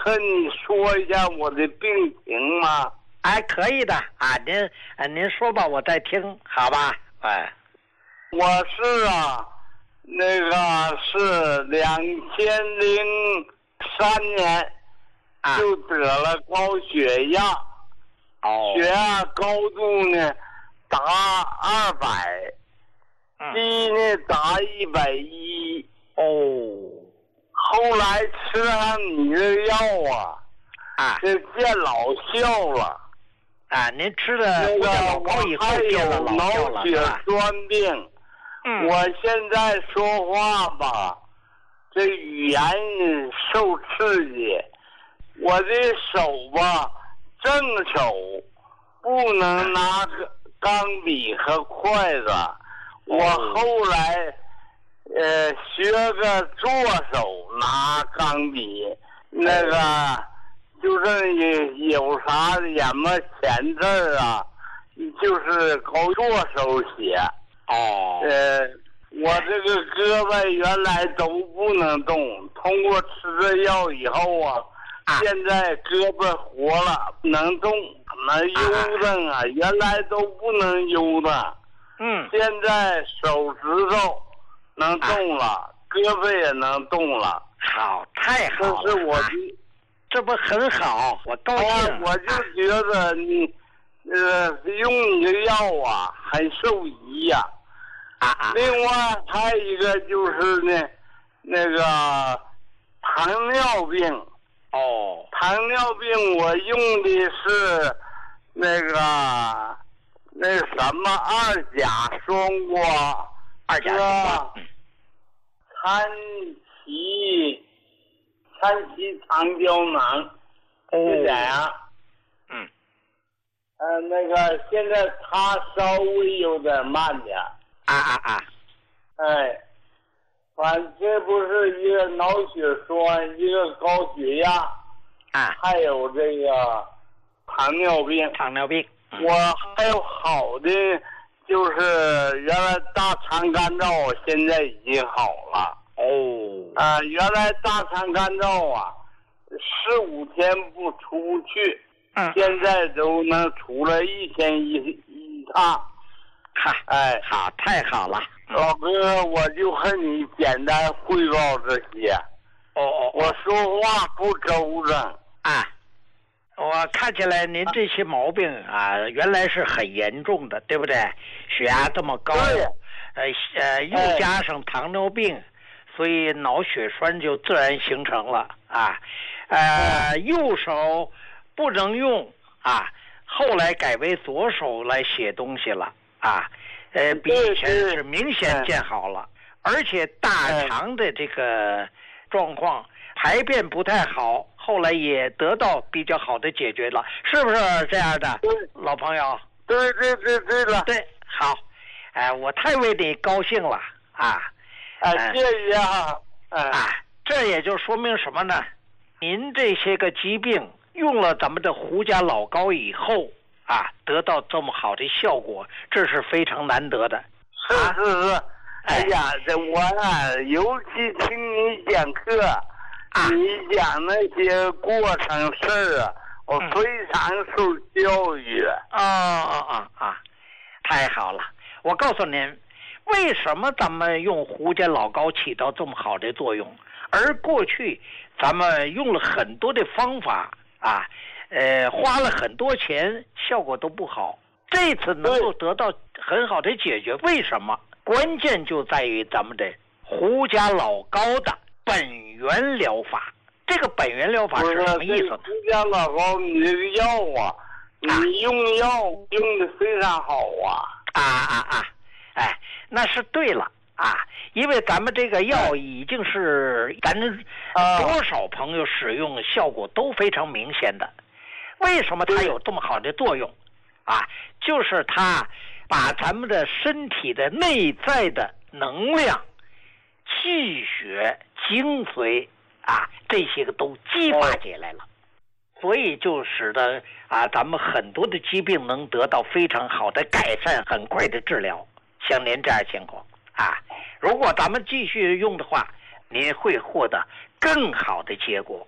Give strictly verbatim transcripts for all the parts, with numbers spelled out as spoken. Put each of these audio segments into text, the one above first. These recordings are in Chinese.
和你说一下我的病情吗？ 哎，可以的啊，您啊您说吧，我在听，好吧？哎， 我是啊，那个是两千零三年就得了高血压， 哦， 血压高度呢达二百，低呢达一百一。 哦， 后来吃上你的药啊， 啊， 这见老效了。 啊，您吃了那个老高以后变了老效了， 脑血栓病。 嗯， 我现在说话吧，这语言受刺激，我的手吧，正手不能拿钢笔和筷子。我后来呃学个左手拿钢笔，那个就是有啥什么签字啊，就是搞左手写。 哦， 呃，我这个胳膊原来都不能动，通过吃这药以后啊， 啊现在胳膊活了，能动，能悠着啊，原来都不能悠的。 嗯， 现在手指头能动了，啊、胳膊也能动了。 好，太好了！ 这是我的， 这不很好，我高兴。 啊、我就觉得你，呃，用你的药啊，很受益呀、 啊。啊啊！ 另外还有一个就是呢，那个糖尿病。 哦。 糖尿病我用的是那个那什么二甲双胍， 二甲双胍， 参旗参旗长胶囊，是这样。 嗯。 呃，那个现在他稍微有点慢点。 啊啊啊！ 哎，反正这不是一个脑血栓，一个高血压， 啊， 还有这个糖尿病。 糖尿病， 嗯、我还有好的，就是原来大肠干燥，现在已经好了。 哦。 啊、呃，原来大肠干燥啊，十五天不出去， 嗯， 现在都能出来一天一一趟。 哈， 哎， 好，太好了， 老哥，我就和你简单汇报这些。 哦哦， 我说话不周正啊。我看起来您这些毛病啊，原来是很严重的，对不对？血压这么高，呃呃，又加上糖尿病，哎、所以脑血栓就自然形成了啊。呃，右手不能用啊，后来改为左手来写东西了。啊，呃，比以前是明显见好了，而且大肠的这个状况，排便不太好，后来也得到比较好的解决了，是不是这样的，老朋友？ 对对对对了， 对，好，哎、呃，我太为你高兴了啊！ 啊，谢谢啊！ 啊，这也就说明什么呢？您这些个疾病用了咱们的胡家老膏以后。啊，得到这么好的效果，这是非常难得的。 是是是，啊、哎呀，这我啊，尤其听你讲课，啊、你讲那些过程事儿啊，我非常受教育。 啊啊啊啊！太好了！我告诉您，为什么咱们用胡家老膏起到这么好的作用，而过去咱们用了很多的方法啊。呃，花了很多钱，效果都不好。这次能够得到很好的解决，为什么？关键就在于咱们的胡家老膏的本源疗法。这个本源疗法是什么意思呢？ 胡家老膏，你这个药啊，你用药用的非常好啊！ 啊啊啊！哎，那是对了啊，因为咱们这个药已经是咱多少朋友使用效果都非常明显的。为什么它有这么好的作用啊？就是它把咱们的身体的内在的能量、气血、精髓啊，这些个都激发起来了，所以就使得啊，咱们很多的疾病能得到非常好的改善，很快的治疗。像您这样情况啊，如果咱们继续用的话，您会获得更好的结果。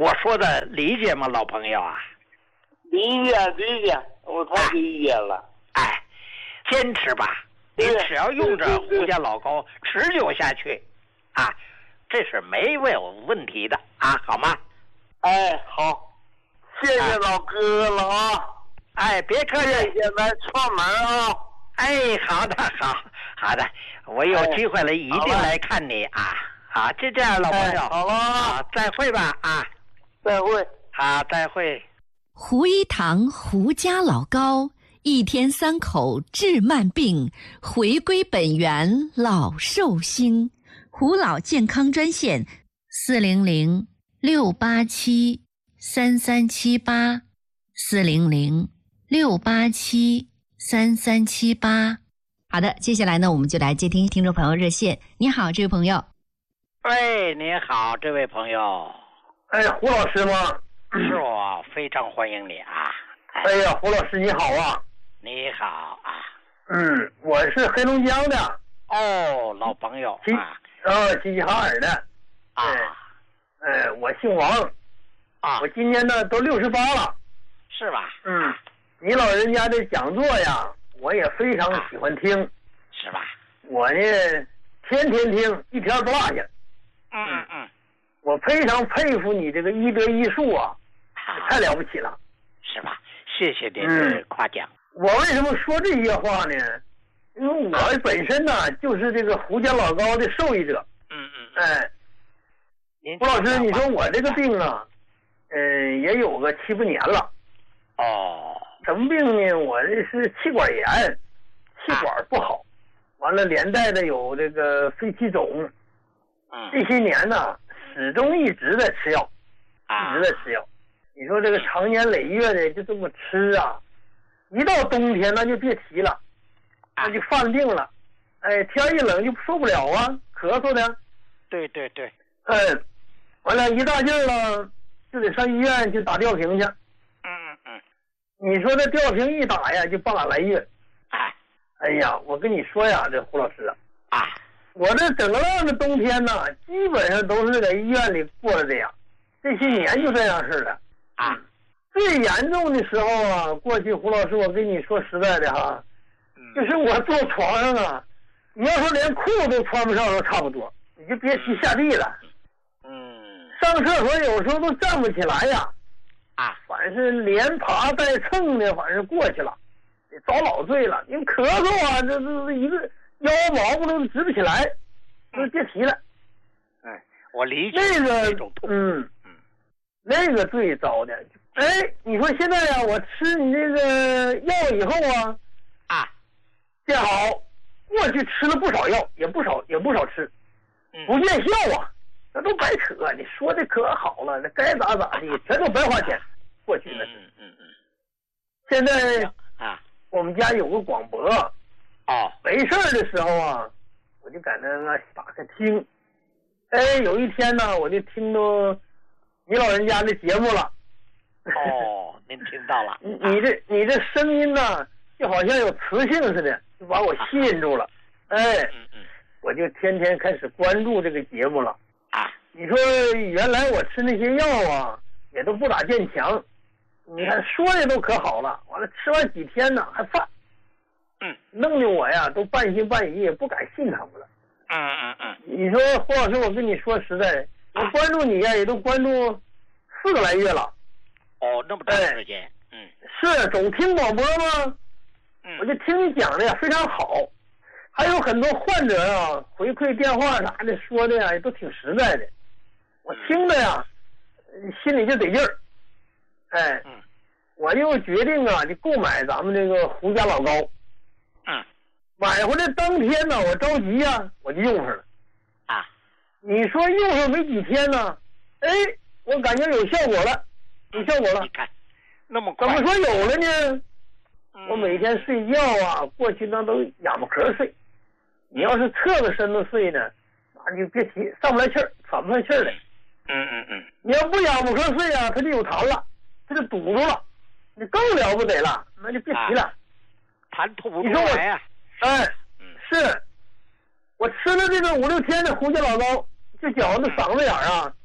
我说的理解吗，老朋友啊？ 理解理解，我太理解了。 哎，坚持吧，你只要用着胡家老高持久下去，啊，这是没有问题的啊，好吗？ 哎，好，谢谢老哥了啊！ 哎，别客气， 现在串门啊！ 哎，好的，好好的，我有机会了，一定来看你啊！好，就这样，老朋友， 好了， 好，再会吧啊！ 再会， 好，再会。 胡一堂胡家老高，一天三口治慢病，回归本源老寿星。胡老健康专线四零零六八七三三七八四零零六八七三三七八。好的，接下来呢，我们就来接听听众朋友热线。你好，这位朋友。 喂，你好，这位朋友。 哎，胡老师吗？ 是我，非常欢迎你啊！ 哎呀，胡老师你好啊！ 你好啊！ 嗯，我是黑龙江的。 哦，老朋友啊。 呃，齐齐哈尔的。 啊。 哎，我姓王。 啊。 我今年呢都六十八了。 是吧？ 嗯，你老人家的讲座呀，我也非常喜欢听。 啊、是吧？ 我呢，天天听，一天不落下。 嗯嗯嗯。 我非常佩服你这个医德医术啊，太了不起了。 是吧？谢谢您的夸奖。 嗯、我为什么说这些话呢？因为我本身呢，就是这个胡家老高的受益者。 嗯嗯。 哎， 您胡老师，你说我这个病啊，嗯、呃，也有个七八年了。 哦。 什么病呢？我这是气管炎，气管不好，啊、完了连带的有这个肺气肿。 嗯。 这些年呢，始终一直在吃药， 啊、 一直在吃药。你说这个长年累月的就这么吃啊，一到冬天那就别提了，那就犯病了。哎，天一冷就受不了啊，咳嗽的。 对对对。 嗯，完了，一大劲儿了，就得上医院去打吊瓶去。 嗯嗯嗯。 你说这吊瓶一打呀，就半拉来月。 哎。 哎呀，我跟你说呀，这胡老师啊。 啊。 我这整个浪的冬天呢，基本上都是在医院里过了这样，这些年就这样似的。 啊， 最严重的时候啊，过去胡老师，我跟你说实在的哈， 嗯、 就是我坐床上啊，你要说连裤都穿不上都差不多，你就别提下地了。 嗯， 上厕所有时候都站不起来呀。 啊， 反正连爬带蹭的，反正过去了，遭老罪了。因为咳嗽啊，这这一个腰毛不都直不起来，就别提了。 哎，我理解那个那种痛。 嗯。那个最糟的，哎，你说现在呀、啊，我吃你这个药以后啊， 啊， 见好，过去吃了不少药，也不少也不少吃，不见效啊，那都白扯。你说的可好了，那该咋咋的，全都白花钱。过去那是， 嗯嗯嗯。 现在啊， 我们家有个广播， 哦， 没事儿的时候啊，我就在那个打开听，哎，有一天呢，我就听到你老人家的节目了。 哦，您听到了。 你这你这声音呢，就好像有磁性似的，就把我吸引住了。哎， 嗯嗯， 我就天天开始关注这个节目了。 啊， 你说原来我吃那些药啊，也都不咋见强。你看说的都可好了，完了吃完几天呢还犯。 嗯， 弄得我呀都半信半疑，也不敢信他们了。 嗯嗯嗯。 你说胡老师，我跟你说实在，我关注你呀，也都关注四个来月了。 哦，那么长时间。嗯。 是总听广播吗？ 嗯。 我就听你讲的呀，非常好。还有很多患者啊，回馈电话啥的说的呀，也都挺实在的。我听着呀，心里就得劲儿。哎。 嗯。 我就决定啊，就购买咱们这个胡家老高。 嗯。 买回来当天呢，我着急呀、啊，我就用上了。 啊。 你说用上没几天呢，哎，我感觉有效果了，有效果了。 你看，那么快。 怎么说有了呢？ 嗯、 我每天睡觉啊，过去那都仰巴壳睡。你要是侧个身子睡呢，那就别提，上不来气儿，喘不上气儿来。 嗯嗯嗯。 你要不仰巴壳睡啊，它就有痰了，它就堵住了，你更了不得了，那就别提了。啊、 痰吐不出来呀、 啊。哎，嗯、是。我吃了这个五六天的胡家老高，就觉得嗓子眼儿啊，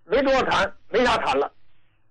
没多少痰，没啥痰了。